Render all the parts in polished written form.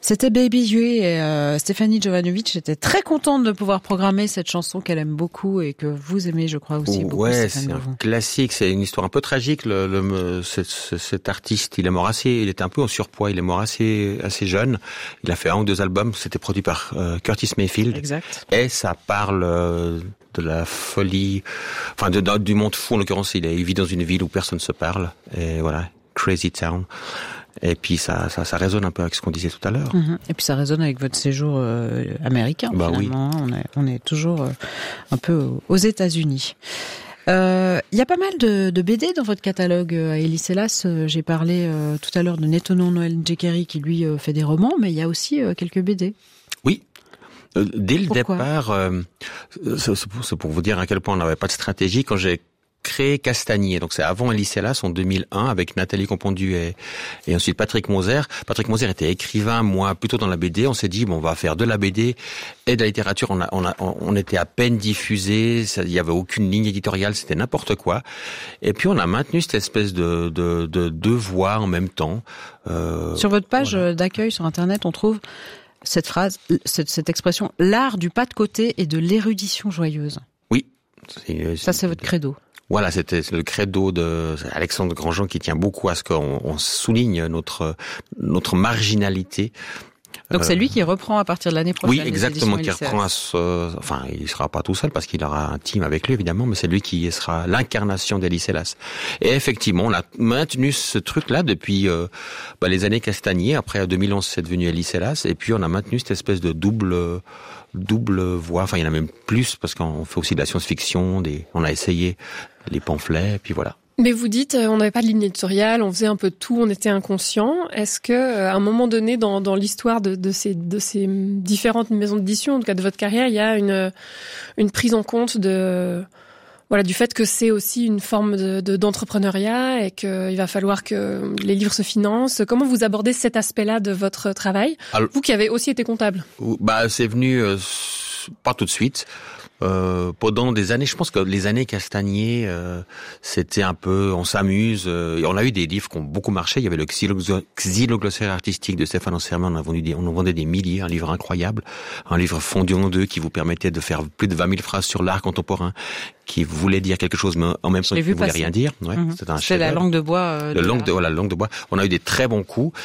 C'était Baby You et Stéphanie Jovanovic. J'étais très contente de pouvoir programmer cette chanson qu'elle aime beaucoup et que vous aimez, je crois, aussi beaucoup. Ouais, c'est un classique. C'est une histoire un peu tragique. Cet artiste, il était un peu en surpoids. Il est mort assez jeune. Il a fait 1 ou 2 albums. C'était produit par Curtis Mayfield. Exact. Et ça parle de la folie, enfin du monde fou en l'occurrence. Il vit dans une ville où personne se parle. Et voilà, Crazy Town. Et puis ça résonne un peu avec ce qu'on disait tout à l'heure. Et puis ça résonne avec votre séjour américain. Bah finalement. Oui. On est toujours un peu aux États-Unis. Il y a pas mal de BD dans votre catalogue à Elie Selas. J'ai parlé tout à l'heure de N'étonnons Noël Djekeri qui lui fait des romans, mais il y a aussi quelques BD. Oui. Dès le Pourquoi départ, c'est pour vous dire à quel point on n'avait pas de stratégie. Quand j'ai créé Castagnier, donc c'est avant Elie Selas en 2001 avec Nathalie Compondu et ensuite Patrick Moser. Patrick Moser était écrivain, moi plutôt dans la BD. On s'est dit on va faire de la BD et de la littérature. On était à peine diffusé, il y avait aucune ligne éditoriale, c'était n'importe quoi. Et puis on a maintenu cette espèce de deux voies en même temps. Sur votre page d'accueil sur Internet, on trouve cette phrase, cette expression, l'art du pas de côté et de l'érudition joyeuse. Oui. Ça, c'est votre credo. Voilà, c'est le credo de Alexandre Grandjean qui tient beaucoup à ce qu'on souligne notre marginalité. Donc c'est lui qui reprend à partir de l'année prochaine. Oui, exactement, qui reprend enfin, il sera pas tout seul parce qu'il aura un team avec lui évidemment, mais c'est lui qui sera l'incarnation d'Elie Selas. Et effectivement, on a maintenu ce truc-là depuis les années Castagnier. Après 2011, c'est devenu Elie Selas, et puis on a maintenu cette espèce de double voix. Enfin, il y en a même plus parce qu'on fait aussi de la science-fiction. On a essayé les pamphlets, puis voilà. Mais vous dites, on n'avait pas de ligne éditoriale, on faisait un peu de tout, on était inconscient. Est-ce que, à un moment donné, dans l'histoire de ces différentes maisons d'édition, en tout cas de votre carrière, il y a une prise en compte du fait que c'est aussi une forme d'entrepreneuriat et qu'il va falloir que les livres se financent. Comment vous abordez cet aspect-là de votre travail, vous qui avez aussi été comptable? C'est venu pas tout de suite. Pendant des années, je pense que les années Castagnier, c'était un peu, on s'amuse. On a eu des livres qui ont beaucoup marché. Il y avait le Xyloglossaire artistique de Stéphane Ansermet. On en vendait des milliers, un livre incroyable, un livre fondu en deux qui vous permettait de faire plus de 20 000 phrases sur l'art contemporain, qui voulait dire quelque chose, mais en même temps qui ne voulait rien dire. Ouais, c'est la langue de bois. La langue de bois. On a eu des très bons coups.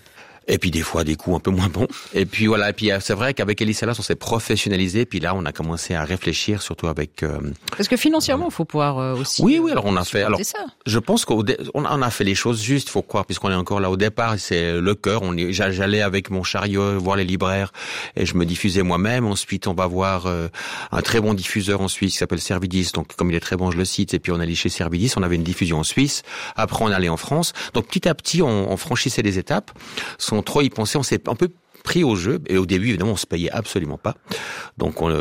Et puis des fois des coups un peu moins bons. Et puis voilà. Et puis c'est vrai qu'avec Elie Selas on s'est professionnalisé. Puis là on a commencé à réfléchir, surtout avec. Parce que financièrement, il faut pouvoir aussi. Oui. Alors on a fait. Alors ça. je pense qu'on a fait les choses justes. Faut croire, puisqu'on est encore là au départ. C'est le cœur. J'allais avec mon chariot voir les libraires et je me diffusais moi-même. Ensuite on va voir un très bon diffuseur en Suisse qui s'appelle Servidis. Donc comme il est très bon, je le cite. Et puis on allait chez Servidis. On avait une diffusion en Suisse. Après on allait en France. Donc petit à petit on franchissait les étapes. Sans trop y penser, on s'est un peu pris au jeu, et au début évidemment on se payait absolument pas. Donc vous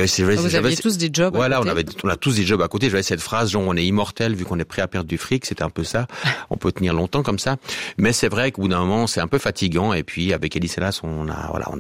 aviez tous des jobs. Voilà, on a tous des jobs à côté. J'avais cette phrase genre on est immortel vu qu'on est prêt à perdre du fric, c'était un peu ça. On peut tenir longtemps comme ça, mais c'est vrai qu'au bout d'un moment c'est un peu fatigant. Et puis avec Elie Selas on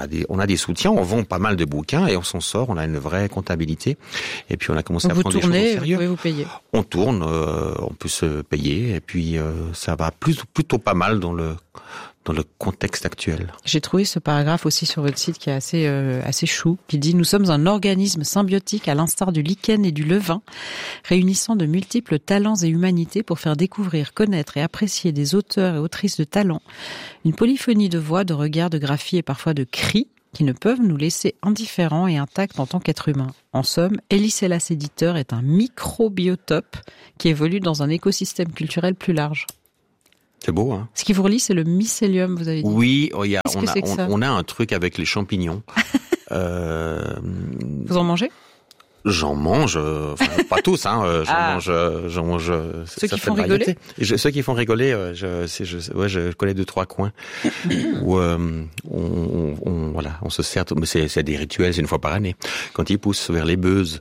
a des soutiens, on vend pas mal de bouquins et on s'en sort, on a une vraie comptabilité. Et puis on a commencé à prendre des choses au sérieux. Vous pouvez vous payer. On tourne, on peut se payer et puis ça va plutôt pas mal dans le contexte actuel. J'ai trouvé ce paragraphe aussi sur votre site qui est assez chou, qui dit « Nous sommes un organisme symbiotique à l'instar du lichen et du levain, réunissant de multiples talents et humanités pour faire découvrir, connaître et apprécier des auteurs et autrices de talent, une polyphonie de voix, de regards, de graphies et parfois de cris qui ne peuvent nous laisser indifférents et intacts en tant qu'êtres humains. En somme, Elie Selas éditeur est un microbiotope qui évolue dans un écosystème culturel plus large. » C'est beau, hein. Ce qui vous relie, c'est le mycélium, vous avez dit. Oui, on a un truc avec les champignons. Vous en mangez ? J'en mange, pas tous, hein. J'en mange. Ceux qui font rigoler. Ceux qui font rigoler, je connais 2-3 coins où on se sert. Mais c'est des rituels, c'est une fois par année, quand ils poussent vers les beuses.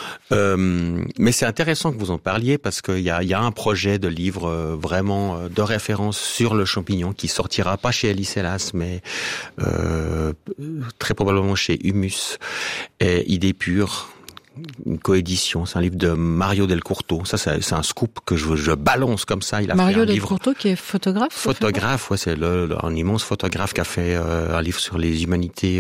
Mais c'est intéressant que vous en parliez parce qu'il y a un projet de livre vraiment de référence sur le champignon qui sortira pas chez Elie Selas mais très probablement chez Humus et Idées Pures. une coédition. C'est un livre de Mario Del Curto. Ça, c'est un scoop que je balance comme ça. Il a Mario fait un Del livre. Curto qui est photographe. Photographe, ouais, c'est un immense photographe qui a fait un livre sur les humanités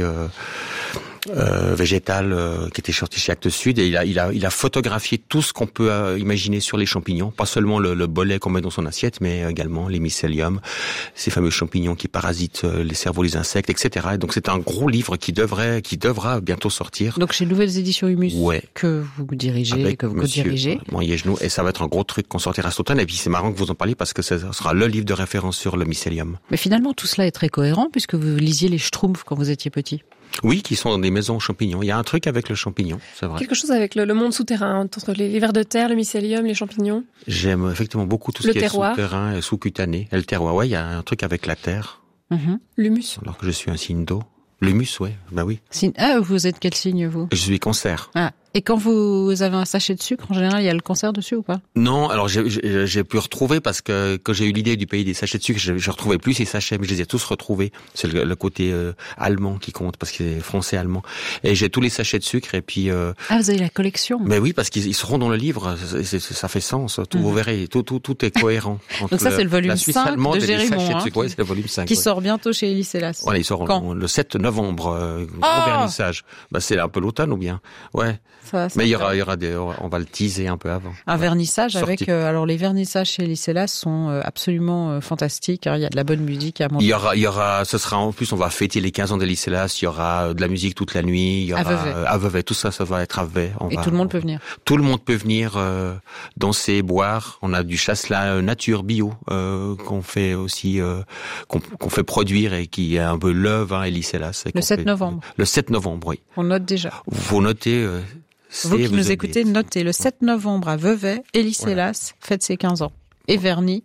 végétales qui était sorti chez Actes Sud, et il a photographié tout ce qu'on peut imaginer sur les champignons, pas seulement le bolet qu'on met dans son assiette, mais également les mycéliums, ces fameux champignons qui parasitent les cerveaux, les insectes, etc. Et donc c'est un gros livre qui devra bientôt sortir. Donc chez Nouvelles Éditions Humus, ouais, que vous dirigez, avec que vous Monsieur co-dirigez. Moyet-Genoux, et ça va être un gros truc qu'on sortira cet automne. Et puis c'est marrant que vous en parliez parce que ça sera le livre de référence sur le mycélium. Mais finalement tout cela est très cohérent puisque vous lisiez les Schtroumpfs quand vous étiez petit. Oui, qui sont dans des maisons aux champignons. Il y a un truc avec le champignon, c'est vrai. Quelque chose avec le monde souterrain, entre les vers de terre, le mycélium, les champignons. J'aime effectivement beaucoup tout ce qui est souterrain et sous-cutané. Et le terroir, ouais, il y a un truc avec la terre. L'humus. Alors que je suis un signe d'eau. L'humus, ouais, bah oui. Ah, vous êtes quel signe, vous? Je suis Cancer. Ah. Et quand vous avez un sachet de sucre, en général, il y a le cancer dessus ou pas? Non, alors j'ai pu retrouver parce que quand j'ai eu l'idée du pays des sachets de sucre, je retrouvais plus ces sachets, mais je les ai tous retrouvés. C'est le côté allemand qui compte parce que c'est français-allemand. Et j'ai tous les sachets de sucre et puis. Ah, vous avez la collection? Mais oui, parce qu'ils seront dans le livre. Ça fait sens. Tout, vous verrez, tout est cohérent. Donc ça, c'est le volume 5 de Gérimont, ouais, c'est le volume 5. Qui sort bientôt chez Elis Hélas. Voilà, il sort le 7 novembre. Gros vernissage. Bah, c'est un peu l'automne ou bien? Ouais. Mais il y aura on va le teaser un peu avant. Un vernissage avec, alors les vernissages chez Elis Hélas sont absolument fantastiques. Il y a de la bonne musique à monter. Il y aura, ce sera en plus, on va fêter les 15 ans d'Elis Hélas. Il y aura de la musique toute la nuit. Il y aura à Vevey. Tout ça va être à Vevey. Tout le monde peut venir. Tout le monde peut venir danser, boire. On a du chasselas nature bio qu'on fait aussi, qu'on fait produire et qui est un peu le vin Elis Hélas. Le 7 novembre. Le 7 novembre, oui. On note déjà. Faut noter. Vous qui nous écoutez, notez le 7 novembre à Vevey, Elis Hélas fête ses 15 ans. Et Verny.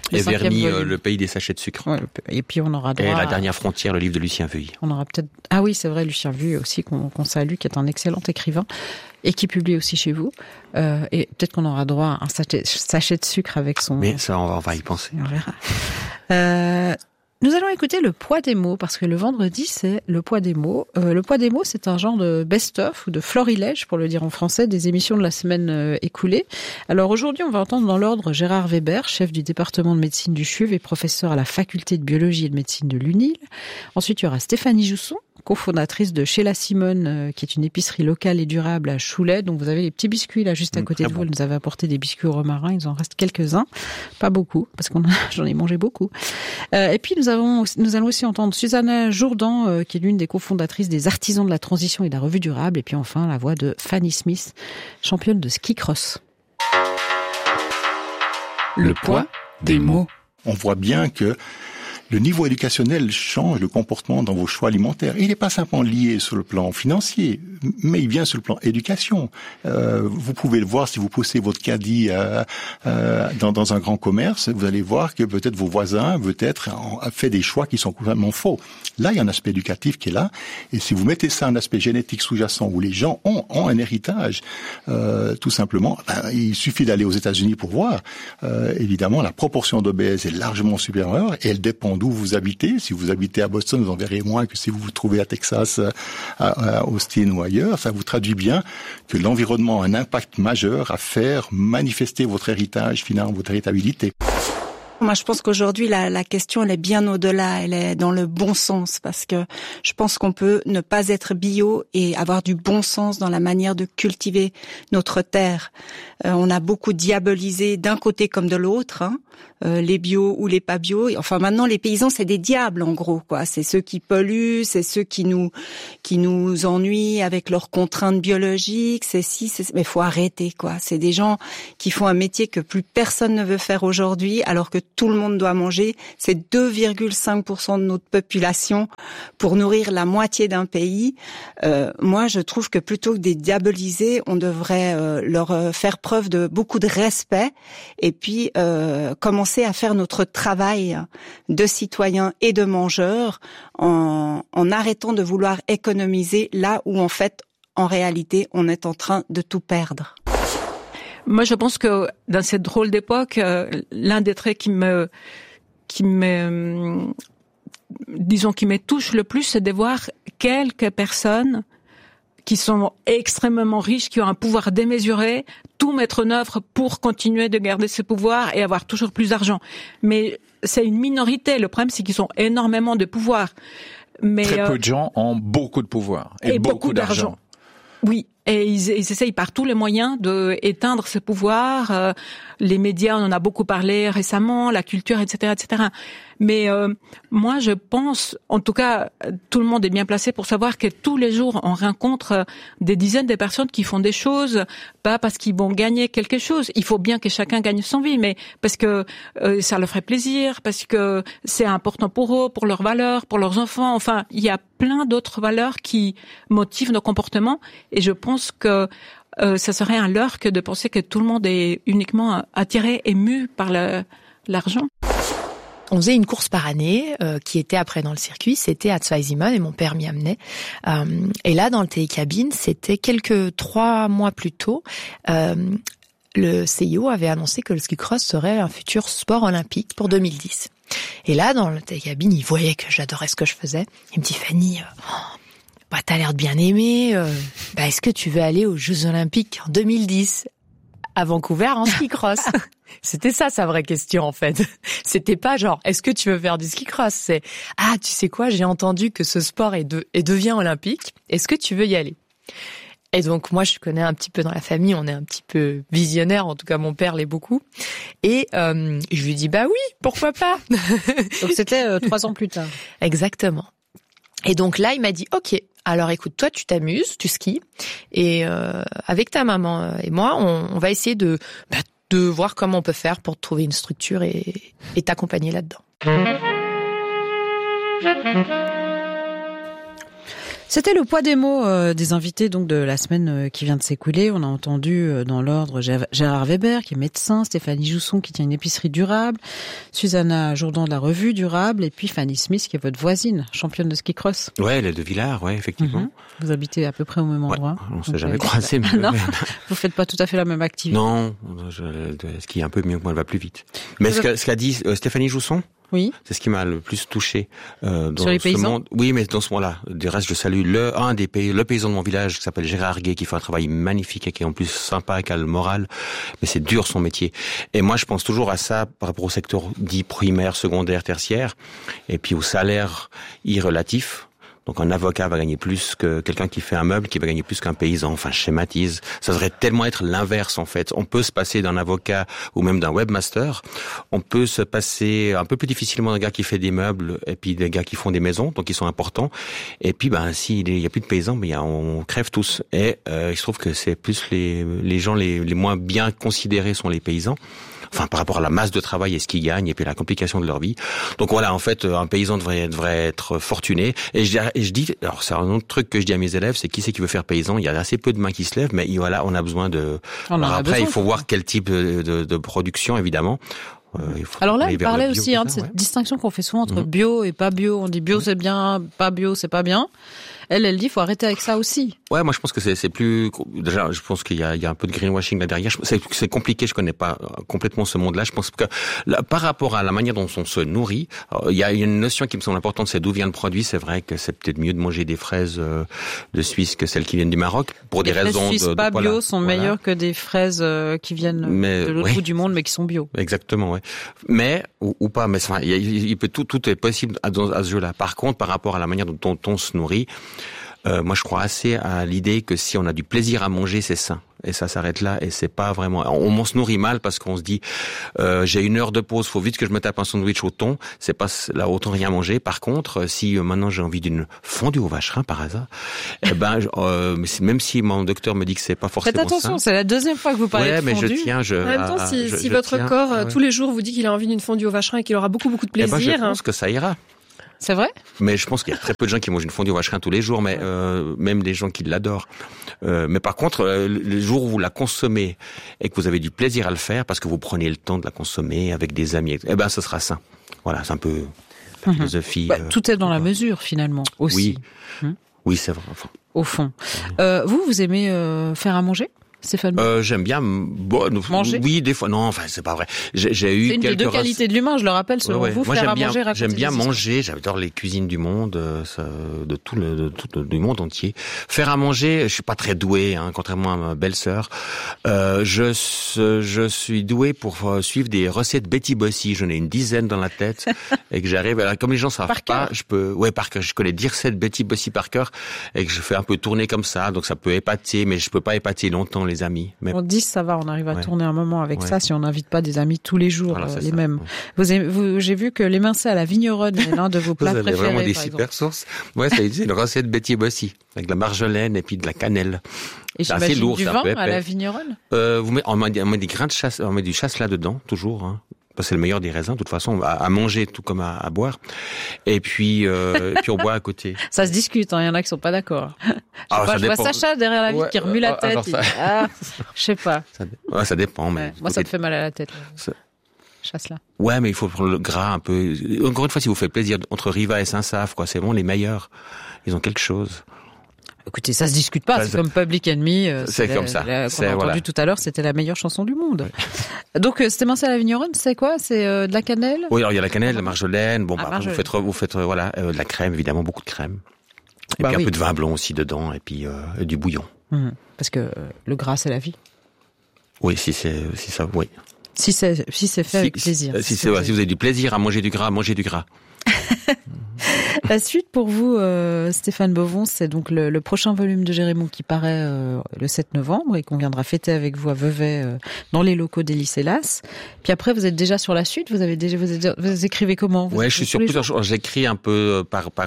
Le pays des sachets de sucre. Ouais, et puis on aura droit. Et La dernière frontière, le livre de Lucien Vuilly. On aura peut-être. Ah oui, c'est vrai, Lucien Vuilly aussi qu'on salue, qui est un excellent écrivain et qui publie aussi chez vous. Et peut-être qu'on aura droit à un sachet de sucre avec son. Mais ça, on va y penser. On verra. Nous allons écouter le poids des mots, parce que le vendredi, c'est le poids des mots. Le poids des mots, c'est un genre de best-of ou de florilège, pour le dire en français, des émissions de la semaine écoulée. Alors aujourd'hui, on va entendre dans l'ordre Gérard Weber, chef du département de médecine du CHUV et professeur à la faculté de biologie et de médecine de l'UNIL. Ensuite, il y aura Stéphanie Jousson, cofondatrice de Chez la Simone, qui est une épicerie locale et durable à Choulais. Donc vous avez les petits biscuits là juste à côté de vous. Elle nous avait apporté des biscuits au romarin. Il en reste quelques-uns, pas beaucoup, parce j'en ai mangé beaucoup. Et puis nous allons aussi entendre Susanna Jourdan, qui est l'une des cofondatrices des Artisans de la Transition et de la Revue Durable. Et puis enfin la voix de Fanny Smith, championne de ski cross. Le poids des mots. On voit bien que le niveau éducationnel change le comportement dans vos choix alimentaires. Il n'est pas simplement lié sur le plan financier, mais il vient sur le plan éducation. Vous pouvez le voir si vous poussez votre caddie dans un grand commerce, vous allez voir que peut-être vos voisins, a fait des choix qui sont complètement faux. Là, il y a un aspect éducatif qui est là, et si vous mettez ça un aspect génétique sous-jacent où les gens ont un héritage, tout simplement, il suffit d'aller aux États-Unis pour voir. Évidemment, la proportion d'obèses est largement supérieure, et elle dépend d'où vous habitez. Si vous habitez à Boston, vous en verrez moins que si vous vous trouvez à Texas, à Austin ou ailleurs. Ça vous traduit bien que l'environnement a un impact majeur à faire manifester votre héritage, finalement, votre héritabilité. Moi, je pense qu'aujourd'hui, la question, elle est bien au-delà. Elle est dans le bon sens, parce que je pense qu'on peut ne pas être bio et avoir du bon sens dans la manière de cultiver notre terre. On a beaucoup diabolisé d'un côté comme de l'autre, les bio ou les pas bio. Enfin, maintenant, les paysans, c'est des diables, en gros, quoi. C'est ceux qui polluent, c'est ceux qui nous ennuient avec leurs contraintes biologiques. Mais faut arrêter, quoi. C'est des gens qui font un métier que plus personne ne veut faire aujourd'hui, alors que tout le monde doit manger. C'est 2,5% de notre population pour nourrir la moitié d'un pays. Moi, je trouve que plutôt que de les diaboliser, on devrait leur faire preuve de beaucoup de respect et puis commencer à faire notre travail de citoyens et de mangeurs en arrêtant de vouloir économiser là où en fait, en réalité, on est en train de tout perdre. Moi, je pense que dans cette drôle d'époque, l'un des traits qui me touche le plus, c'est de voir quelques personnes qui sont extrêmement riches, qui ont un pouvoir démesuré, tout mettre en œuvre pour continuer de garder ce pouvoir et avoir toujours plus d'argent. Mais c'est une minorité. Le problème, c'est qu'ils ont énormément de pouvoir. Mais très peu de gens ont beaucoup de pouvoir et beaucoup d'argent. Oui, et ils essayent par tous les moyens de éteindre ce pouvoir. Les médias, on en a beaucoup parlé récemment, la culture, etc., etc. Mais moi, je pense, en tout cas, tout le monde est bien placé pour savoir que tous les jours, on rencontre des dizaines de personnes qui font des choses, pas parce qu'ils vont gagner quelque chose. Il faut bien que chacun gagne son vie, mais parce que ça leur ferait plaisir, parce que c'est important pour eux, pour leurs valeurs, pour leurs enfants. Enfin, il y a plein d'autres valeurs qui motivent nos comportements, et je pense que ça serait un leurre que de penser que tout le monde est uniquement attiré et mu par l'argent. On faisait une course par année qui était après dans le circuit, c'était à Zweisimmen et mon père m'y amenait. Et là, dans le télécabine, c'était 3 mois plus tôt, le CIO avait annoncé que le ski cross serait un futur sport olympique pour 2010. Et là, dans le télécabine, il voyait que j'adorais ce que je faisais. Il me dit, Fanny, t'as l'air de bien aimer. Est-ce que tu veux aller aux Jeux Olympiques en 2010 à Vancouver en ski cross? C'était ça sa vraie question en fait. C'était pas genre est-ce que tu veux faire du ski cross, c'est tu sais quoi, j'ai entendu que ce sport devient olympique. Est-ce que tu veux y aller? Et donc moi je connais un petit peu dans la famille, on est un petit peu visionnaire, en tout cas mon père l'est beaucoup. Et je lui dis oui, pourquoi pas. Donc c'était 3 ans plus tard. Exactement. Et donc là, il m'a dit, OK, alors écoute, toi, tu t'amuses, tu skis, et avec ta maman et moi, on va essayer de voir comment on peut faire pour trouver une structure et t'accompagner là-dedans. C'était le poids des mots des invités donc de la semaine qui vient de s'écouler. On a entendu dans l'ordre Gérard Weber qui est médecin, Stéphanie Jousson qui tient une épicerie durable, Susanna Jourdan de la revue Durable et puis Fanny Smith qui est votre voisine, championne de ski cross. Ouais, elle est de Villars, ouais, effectivement. Vous habitez à peu près au même endroit. On s'est jamais croisés. Mais non, vous faites pas tout à fait la même activité. Non, ce qui est un peu mieux que moi, elle va plus vite. Mais ce qu'a dit Stéphanie Jousson, oui. C'est ce qui m'a le plus touché dans sur les ce paysans. monde. Oui, mais dans ce moment-là, du reste, je salue le paysan de mon village qui s'appelle Gérard Gué, qui fait un travail magnifique et qui est en plus sympa, qui a le moral. Mais c'est dur son métier. Et moi, je pense toujours à ça par rapport au secteur dit primaire, secondaire, tertiaire, et puis au salaire irrelatif. Donc un avocat va gagner plus que quelqu'un qui fait un meuble, qui va gagner plus qu'un paysan. Enfin, je schématise. Ça devrait tellement être l'inverse, en fait. On peut se passer d'un avocat ou même d'un webmaster. On peut se passer un peu plus difficilement d'un gars qui fait des meubles et puis des gars qui font des maisons, donc ils sont importants. Et puis, s'il y a plus de paysans, on crève tous. Et il se trouve que c'est plus les gens les moins bien considérés sont les paysans. Enfin, par rapport à la masse de travail et ce qu'ils gagnent et puis la complication de leur vie. Donc voilà, en fait, un paysan devrait être fortuné. Et je dis, alors c'est un autre truc que je dis à mes élèves, c'est qui c'est qui veut faire paysan? Il y a assez peu de mains qui se lèvent, mais voilà, on a besoin de. Alors après, il faut voir quel type de production, évidemment. Alors là, il parlait aussi de cette distinction qu'on fait souvent entre bio et pas bio. On dit bio c'est bien, pas bio c'est pas bien. Elle dit faut arrêter avec ça aussi. Ouais, moi je pense que c'est plus déjà je pense qu'il y a un peu de greenwashing là derrière. C'est compliqué, je connais pas complètement ce monde-là. Je pense que par rapport à la manière dont on se nourrit, il y a une notion qui me semble importante, c'est d'où vient le produit. C'est vrai que c'est peut-être mieux de manger des fraises de Suisse que celles qui viennent du Maroc pour des raisons de. Les fraises pas bio sont meilleures que des fraises qui viennent de l'autre bout du monde mais qui sont bio. Exactement, ouais. Mais ou pas, mais enfin, il peut tout est possible à ce jeu-là. Par contre, par rapport à la manière dont on se nourrit. Moi, je crois assez à l'idée que si on a du plaisir à manger, c'est sain. Et ça s'arrête là. Et c'est pas vraiment. On se nourrit mal parce qu'on se dit, j'ai 1 heure de pause, faut vite que je me tape un sandwich au thon. C'est pas là autant rien manger. Par contre, si maintenant j'ai envie d'une fondue au vacherin par hasard, même si mon docteur me dit que c'est pas forcément. Faites attention, c'est la deuxième fois que vous parlez de fondue. Mais je tiens. En même temps, si votre corps tous les jours vous dit qu'il a envie d'une fondue au vacherin et qu'il aura beaucoup de plaisir. Je pense que ça ira. C'est vrai? Mais je pense qu'il y a très peu de gens qui mangent une fondue au vacherin tous les jours, mais même des gens qui l'adorent. Mais par contre, le jour où vous la consommez et que vous avez du plaisir à le faire, parce que vous prenez le temps de la consommer avec des amis, ce sera sain. Voilà, c'est un peu la philosophie. Tout est dans la mesure, finalement, aussi. Oui, c'est vrai. Enfin. Au fond. Vous aimez faire à manger? Stéphane? J'aime bien manger. Oui, des fois. Non, enfin, c'est pas vrai. J'ai eu c'est une des deux qualités de l'humain, je le rappelle, selon vous. Moi, faire à manger, raconter j'aime bien des histoires. manger. J'adore les cuisines du monde, du monde entier. Faire à manger, je suis pas très doué, contrairement à ma belle-sœur. Je suis doué pour suivre des recettes Betty Bossy. J'en ai une dizaine dans la tête et que j'arrive. Alors, comme les gens savent pas, par cœur. Je connais 10 recettes Betty Bossy par cœur et que je fais un peu tourner comme ça. Donc ça peut épater, mais je peux pas épater longtemps les amis. Mais... On dit ça va, on arrive à tourner un moment avec ça si on n'invite pas des amis tous les jours, les mêmes. J'ai vu que l'émincé à la vigneronne est l'un de vos plats préférés. Vous avez vraiment des super sources. Ouais, c'est une recette Betty Bossy avec de la marjolaine et puis de la cannelle. Et c'est assez lourd, du vin à la vigneronne. On met des grains de chasse, on met du chasselas dedans toujours. C'est le meilleur des raisins, de toute façon, à manger tout comme à boire. Et puis on boit à côté. Ça se discute, il y en a qui sont pas d'accord. Je vois Sacha derrière la vitre qui remue la tête. Je sais pas. Ça dépend. Mais moi, ça me fait mal à la tête. Chasse là. Ouais, mais il faut prendre le gras un peu. Encore une fois, si vous faites plaisir, entre Riva et Saint-Save, c'est vraiment les meilleurs. Ils ont quelque chose. Écoutez, ça se discute pas, c'est comme Public Enemy. C'est comme ça. Qu'on a entendu tout à l'heure, c'était la meilleure chanson du monde. Donc, c'était émincé à la vigneronne, c'est quoi? C'est de la cannelle? Oui, alors il y a la cannelle, la marjolaine. Bon, vous faites de la crème, évidemment, beaucoup de crème. Et puis un peu de vin blanc aussi dedans, et puis du bouillon. Parce que le gras, c'est la vie. Oui, si ça, oui. Si c'est fait avec plaisir. Si vous avez du plaisir à manger du gras, mangez du gras. La suite pour vous, Stéphane Bovon, c'est donc le prochain volume de Jérémon qui paraît le 7 novembre et qu'on viendra fêter avec vous à Vevey dans les locaux des lycées Las. Puis après, vous êtes déjà sur la suite. Vous écrivez comment? Ouais, je suis sur plusieurs choses. J'écris un peu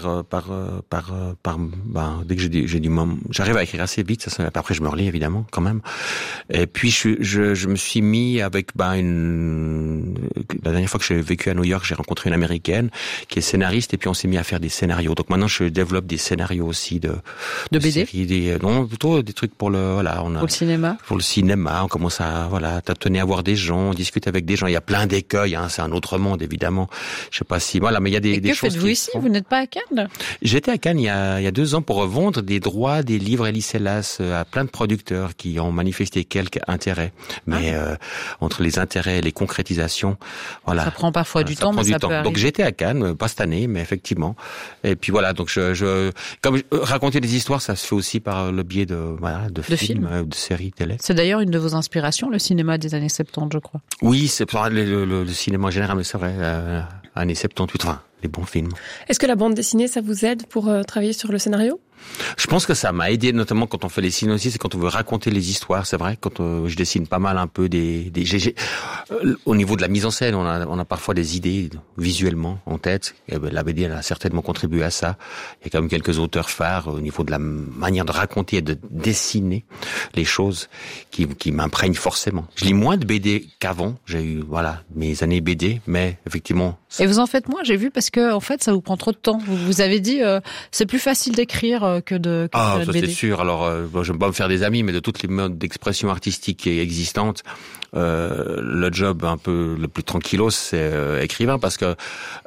dès que j'ai du moment. J'arrive à écrire assez vite. Après, je me relis évidemment quand même. Et puis je me suis mis avec la dernière fois que j'ai vécu à New York, j'ai rencontré une Américaine qui est scénariste et puis on s'est mis à faire des scénarios. Donc maintenant je développe des scénarios aussi de BD, séries, non, plutôt des trucs pour le cinéma. Pour le cinéma, on commence à tâtonner à voir des gens, on discute avec des gens, il y a plein d'écueils, c'est un autre monde évidemment. Je sais pas si mais il y a des choses. Que faites-vous ici? Vous n'êtes pas à Cannes? J'étais à Cannes il y a 2 ans pour vendre des droits des livres Alice Hélas à plein de producteurs qui ont manifesté quelques intérêts. Mais entre les intérêts et les concrétisations, ça prend parfois du temps, mais ça peut arriver. Donc j'étais à Cannes, pas cette année, mais effectivement. Et puis voilà, donc comme raconter des histoires, ça se fait aussi par le biais de films, de séries télé. C'est d'ailleurs une de vos inspirations, le cinéma des années 70, je crois. Oui, c'est le cinéma en général, mais c'est vrai, années 78, les bons films. Est-ce que la bande dessinée, ça vous aide pour travailler sur le scénario? Je pense que ça m'a aidé, notamment quand on fait les synopsis, c'est quand on veut raconter les histoires, c'est vrai, quand je dessine pas mal un peu au niveau de la mise en scène, on a parfois des idées visuellement en tête, et la BD elle a certainement contribué à ça. Il y a quand même quelques auteurs phares au niveau de la manière de raconter et de dessiner les choses qui m'imprègnent forcément. Je lis moins de BD qu'avant, j'ai eu mes années BD, mais effectivement. Et vous en faites moins, j'ai vu, parce que en fait ça vous prend trop de temps. Vous avez dit c'est plus facile d'écrire que de ça BD. C'est sûr. Alors, je ne vais pas me faire des amis, mais de toutes les modes d'expression artistique existantes, le job un peu le plus tranquillos, c'est écrivain, parce que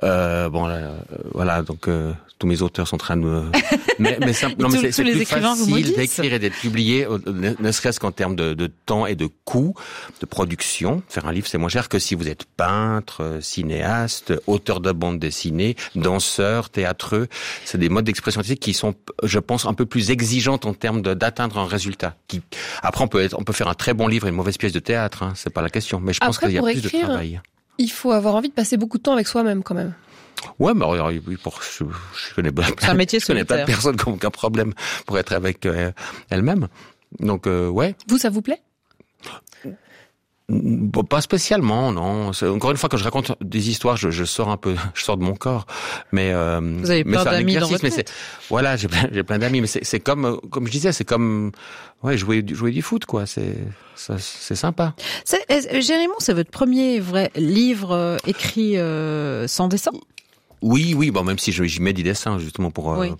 donc tous mes auteurs sont en train de me... mais c'est plus facile d'écrire et d'être publié, ne serait-ce qu'en termes de temps et de coût de production. Faire un livre, c'est moins cher que si vous êtes peintre, cinéaste, auteur de bande dessinée, danseur, théâtreux. C'est des modes d'expression artistique qui sont, je pense, un peu plus exigeantes en termes d'atteindre un résultat. Après, on peut faire un très bon livre et une mauvaise pièce de théâtre, c'est pas la question. Mais je pense qu'il y a plus de travail. Il faut avoir envie de passer beaucoup de temps avec soi-même, quand même. Ouais, mais je connais plein de personnes qui n'ont aucun problème pour être avec elles-mêmes. Donc, ouais. Vous, ça vous plaît? Pas spécialement, non. Encore une fois, quand je raconte des histoires, je sors de mon corps. Mais vous avez plein d'amis dans votre tête. Voilà, j'ai plein d'amis, mais c'est comme je disais, c'est comme jouer du foot, quoi. C'est sympa. Jérémon, c'est votre premier vrai livre écrit sans dessin? Oui, même si j'y mets des dessins justement pour